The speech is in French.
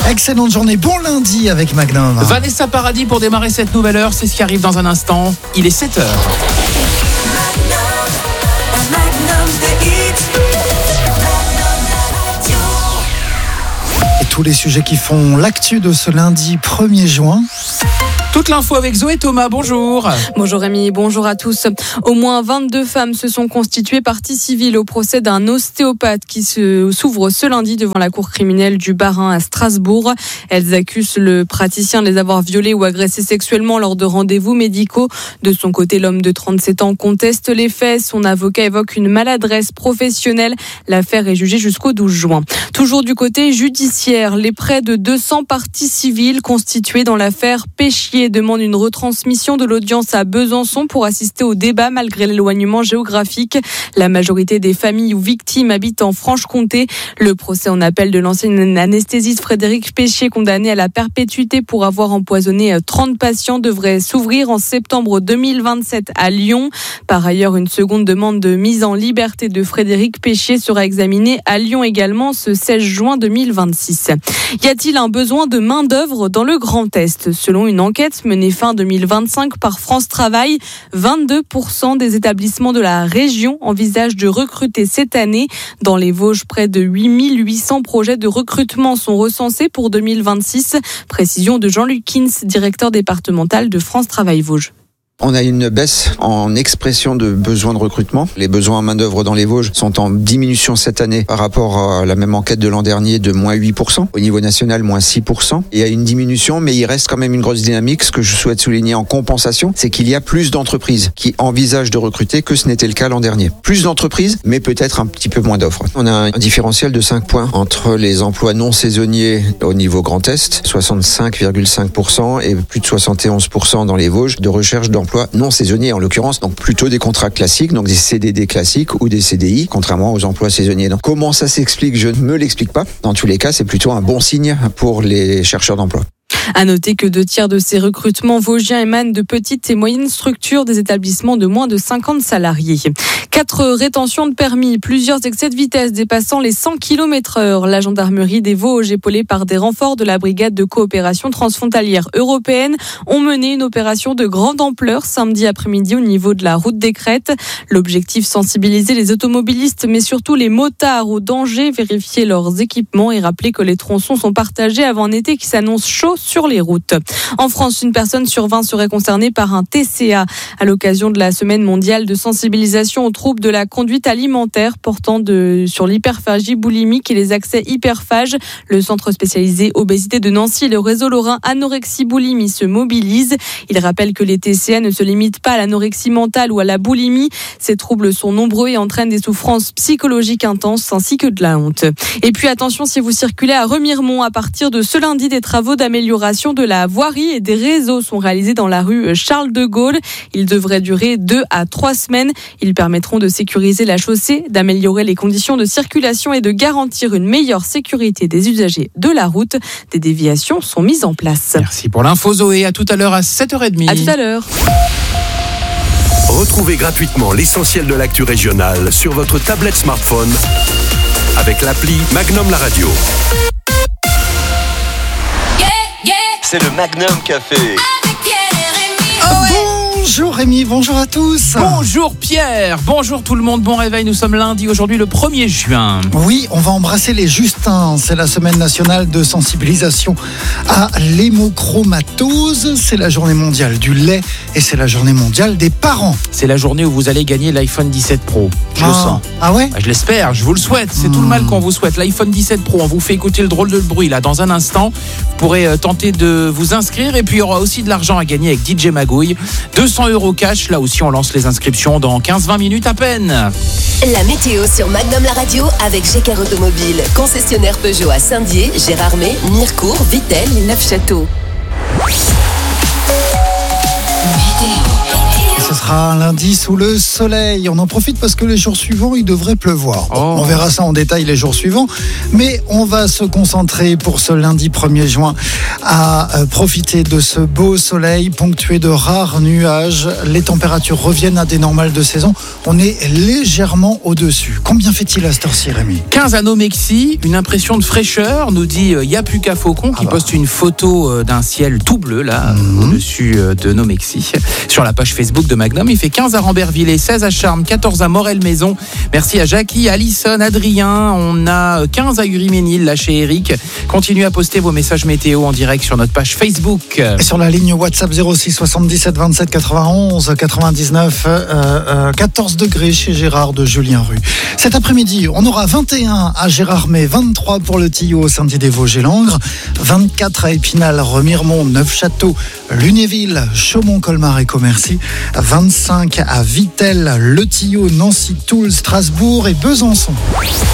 Excellente journée, bon lundi avec Magnum. Vanessa Paradis pour démarrer cette nouvelle heure, c'est ce qui arrive dans un instant. Il est 7h. Et tous les sujets qui font l'actu de ce lundi 1er juin. Toute l'info avec Zoé Thomas, bonjour. Bonjour Rémi, bonjour à tous. Au moins 22 femmes se sont constituées partie civile au procès d'un ostéopathe qui s'ouvre ce lundi devant la cour criminelle du Bas-Rhin à Strasbourg. Elles accusent le praticien de les avoir violées ou agressées sexuellement lors de rendez-vous médicaux. De son côté, l'homme de 37 ans conteste les faits. Son avocat évoque une maladresse professionnelle. L'affaire est jugée jusqu'au 12 juin. Toujours du côté judiciaire, les près de 200 parties civiles constituées dans l'affaire Péchier demande une retransmission de l'audience à Besançon pour assister au débat malgré l'éloignement géographique. La majorité des familles ou victimes habitent en Franche-Comté. Le procès en appel de l'ancien anesthésiste Frédéric Péchier, condamné à la perpétuité pour avoir empoisonné 30 patients, devrait s'ouvrir en septembre 2027 à Lyon. Par ailleurs, une seconde demande de mise en liberté de Frédéric Péchier sera examinée à Lyon également ce 16 juin 2026. Y a-t-il un besoin de main-d'œuvre dans le Grand Est ? Selon une enquête menée fin 2025 par France Travail, 22% des établissements de la région envisagent de recruter cette année. Dans les Vosges, près de 8800 projets de recrutement sont recensés pour 2026. Précision de Jean-Luc Kins, directeur départemental de France Travail Vosges. On a une baisse en expression de besoins de recrutement. Les besoins en main-d'œuvre dans les Vosges sont en diminution cette année par rapport à la même enquête de l'an dernier de moins 8%. Au niveau national, moins 6%. Il y a une diminution, mais il reste quand même une grosse dynamique. Ce que je souhaite souligner en compensation, c'est qu'il y a plus d'entreprises qui envisagent de recruter que ce n'était le cas l'an dernier. Plus d'entreprises, mais peut-être un petit peu moins d'offres. On a un différentiel de 5 points entre les emplois non saisonniers au niveau Grand Est, 65,5% et plus de 71% dans les Vosges de recherche d'emploi non saisonniers en l'occurrence, donc plutôt des contrats classiques, donc des CDD classiques ou des CDI, contrairement aux emplois saisonniers. Donc comment ça s'explique ? Je ne me l'explique pas. Dans tous les cas, c'est plutôt un bon signe pour les chercheurs d'emploi. À noter que 2/3 de ces recrutements vosgiens émanent de petites et moyennes structures des établissements de moins de 50 salariés. 4 rétentions de permis, plusieurs excès de vitesse dépassant les 100 km/h. La gendarmerie des Vosges, épaulée par des renforts de la brigade de coopération transfrontalière européenne, ont mené une opération de grande ampleur samedi après-midi au niveau de la route des Crêtes. L'objectif, sensibiliser les automobilistes, mais surtout les motards au danger, vérifier leurs équipements et rappeler que les tronçons sont partagés avant un été qui s'annonce chaud sur les routes. En France, une personne sur 20 serait concernée par un TCA à l'occasion de la semaine mondiale de sensibilisation aux troubles de la conduite alimentaire portant sur l'hyperphagie boulimique et les accès hyperphages. Le centre spécialisé obésité de Nancy et le réseau lorrain anorexie boulimie se mobilisent. Il rappelle que les TCA ne se limitent pas à l'anorexie mentale ou à la boulimie. Ces troubles sont nombreux et entraînent des souffrances psychologiques intenses ainsi que de la honte. Et puis attention, si vous circulez à Remiremont, à partir de ce lundi, des travaux d'amélioration de la voirie et des réseaux sont réalisés dans la rue Charles de Gaulle. Ils devraient durer 2 à 3 semaines. Ils permettront de sécuriser la chaussée, d'améliorer les conditions de circulation et de garantir une meilleure sécurité des usagers de la route. Des déviations sont mises en place. Merci pour l'info Zoé, à tout à l'heure à 7h30. À tout à l'heure. Retrouvez gratuitement l'essentiel de l'actu régionale sur votre tablette smartphone avec l'appli Magnum La Radio. C'est le Magnum Café. Bonjour Rémi, bonjour à tous. Bonjour Pierre, bonjour tout le monde, bon réveil, nous sommes lundi, aujourd'hui le 1er juin. Oui, on va embrasser les Justins. C'est la semaine nationale de sensibilisation à l'hémochromatose. C'est la journée mondiale du lait et c'est la journée mondiale des parents. C'est la journée où vous allez gagner l'iPhone 17 Pro, je le sens. Ah ouais ? Je l'espère, je vous le souhaite, c'est tout le mal qu'on vous souhaite. L'iPhone 17 Pro, on vous fait écouter le drôle de bruit là dans un instant. Vous pourrez tenter de vous inscrire et puis il y aura aussi de l'argent à gagner avec DJ Magouille. 200 € cash, là aussi on lance les inscriptions dans 15-20 minutes à peine. La météo sur Magnum La Radio avec GKR Automobile, concessionnaire Peugeot à Saint-Dié, Gérardmer, Mirecourt, Vittel et Neufchâteau. ce sera un lundi sous le soleil. On en profite parce que les jours suivants, il devrait pleuvoir. Bon, on verra ça en détail les jours suivants. Mais on va se concentrer pour ce lundi 1er juin à profiter de ce beau soleil ponctué de rares nuages. Les températures reviennent à des normales de saison. On est légèrement au-dessus. Combien fait-il à cette heure-ci, Rémi ? 15 à Nomexi, une impression de fraîcheur, nous dit Yapuka Faucon qui poste une photo d'un ciel tout bleu là, au-dessus de Nomexi. Sur la page Facebook de Magnum, il fait 15 à Rambervillers, 16 à Charmes, 14 à Morel-Maison. Merci à Jackie, Alison, Adrien. On a 15 à Uriménil, là chez Eric. Continuez à poster vos messages météo en direct sur notre page Facebook. Et sur la ligne WhatsApp 06 77 27 91 99 14 degrés chez Gérard de Julien Rue. Cet après-midi, on aura 21 à Gérardmer, 23 pour le Tillot, Saint-Dié-des-Vosges et Langres, 24 à Épinal, Remiremont, Neufchâteau, Lunéville, Chaumont, Colmar et Commercy, 25 à Vittel, Le Tillot, Nancy, Toul, Strasbourg et Besançon.